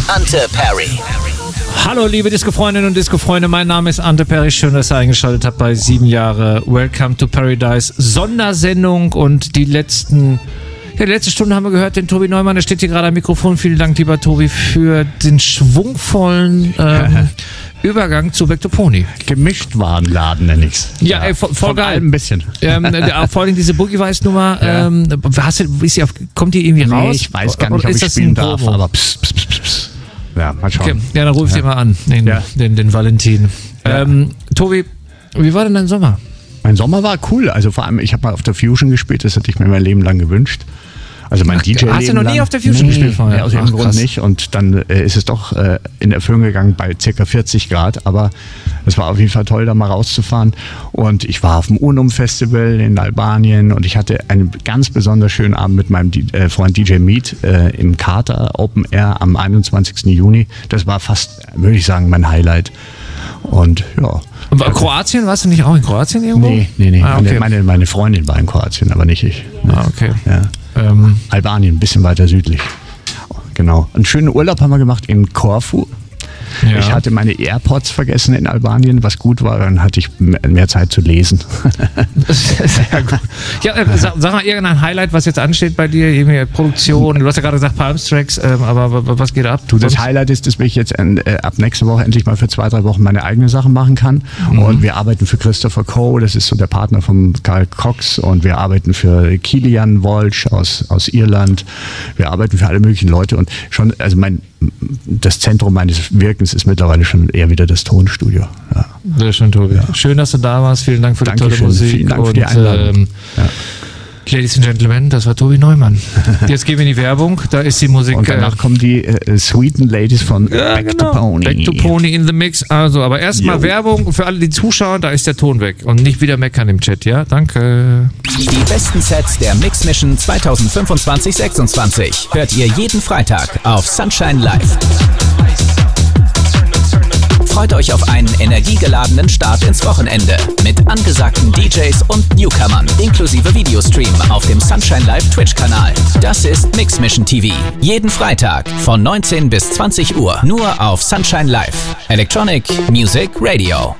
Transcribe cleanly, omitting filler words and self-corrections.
Ante Perry. Hallo liebe Disco-Freundinnen und Disco-Freunde, mein Name ist Ante Perry, schön, dass ihr eingeschaltet habt bei 7 Jahre Welcome to Paradise Sondersendung und die letzte Stunde haben wir gehört, den Tobi Neumann, der steht hier gerade am Mikrofon. Vielen Dank, lieber Tobi, für den schwungvollen Übergang zu Back to Pony. Gemischtwarenladen nenne ich's. Ja, ey, voll geil. Ein bisschen. Vor allem diese Boogie-Weiß-Nummer, kommt die irgendwie raus? Ich weiß gar nicht, ob ich spielen darf, aber pss. Ja, mal schauen. Okay. Ja, dann ruf ich dir mal an, den Valentin. Ja. Tobi, wie war denn dein Sommer? Mein Sommer war cool. Also vor allem, ich habe mal auf der Fusion gespielt, das hätte ich mir mein Leben lang gewünscht. Also mein DJ-Leben. Hast du noch nie auf der Fusion gespielt vorher? Ja, aus irgendeinem Grund nicht. Und dann ist es doch in Erfüllung gegangen bei ca. 40 Grad. Aber es war auf jeden Fall toll, da mal rauszufahren. Und ich war auf dem Unum-Festival in Albanien und ich hatte einen ganz besonders schönen Abend mit meinem Freund DJ Meat im Carter Open Air am 21. Juni. Das war fast, würde ich sagen, mein Highlight. Und ja. Und Kroatien, warst du nicht auch in Kroatien irgendwo? Nee. Ah, okay. Meine Freundin war in Kroatien, aber nicht ich. Nee. Ah, okay. Ja. Albanien, ein bisschen weiter südlich. Genau. Einen schönen Urlaub haben wir gemacht in Korfu. Ja. Ich hatte meine AirPods vergessen in Albanien, was gut war, dann hatte ich mehr Zeit zu lesen. Sehr gut. Ja, sag mal irgendein Highlight, was jetzt ansteht bei dir, irgendwie Produktion, du hast ja gerade gesagt Palmstracks, aber was geht ab? Das Highlight ist, dass ich jetzt ab nächste Woche endlich mal für 2-3 Wochen meine eigenen Sachen machen kann. Und wir arbeiten für Christopher Coe, das ist so der Partner von Carl Cox, und wir arbeiten für Kilian Walsh aus Irland. Wir arbeiten für alle möglichen Leute und schon, also das Zentrum meines Wirkens ist mittlerweile schon eher wieder das Tonstudio. Ja. Sehr schön, Tobi. Ja. Schön, dass du da warst. Vielen Dank für die tolle Musik. Vielen Dank für die Einladung. Ladies and Gentlemen, das war Tobi Neumann. Jetzt gehen wir in die Werbung, da ist die Musik. Und danach kommen die sweeten Ladies von Back to Pony. Back to Pony in the Mix. Also, aber erstmal Werbung für alle, die zuschauen, da ist der Ton weg. Und nicht wieder meckern im Chat, ja? Danke. Die besten Sets der Mix Mission 2025-26 hört ihr jeden Freitag auf Sunshine Live. Freut euch auf einen energiegeladenen Start ins Wochenende mit angesagten DJs und Newcomern inklusive Videostream auf dem Sunshine Live Twitch-Kanal. Das ist Mix Mission TV. Jeden Freitag von 19 bis 20 Uhr nur auf Sunshine Live. Electronic Music Radio.